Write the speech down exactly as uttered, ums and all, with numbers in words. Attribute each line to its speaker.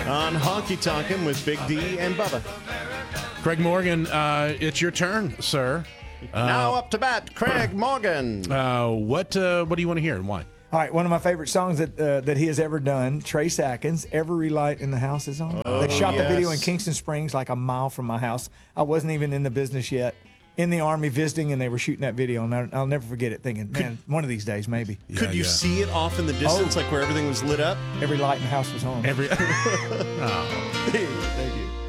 Speaker 1: on Honky Tonkin' with Big D and Bubba.
Speaker 2: Craig Morgan, uh, it's your turn, sir. Uh,
Speaker 1: now up to bat, Craig Morgan.
Speaker 2: Uh, what uh, What do you want to hear and why?
Speaker 3: All right, one of my favorite songs that uh, that he has ever done, Trace Atkins, Every Light in the House is On.
Speaker 1: Oh,
Speaker 3: they shot
Speaker 1: yes.
Speaker 3: the video in Kingston Springs, like a mile from my house. I wasn't even in the business yet. In the Army visiting, and they were shooting that video, and I, I'll never forget it, thinking, man, could, one of these days, maybe.
Speaker 1: Could
Speaker 2: yeah,
Speaker 1: you
Speaker 2: yeah.
Speaker 1: see it off in the distance,
Speaker 3: oh.
Speaker 1: like where everything was lit up?
Speaker 3: Every light in the house was on.
Speaker 2: Every. oh.
Speaker 3: Thank you.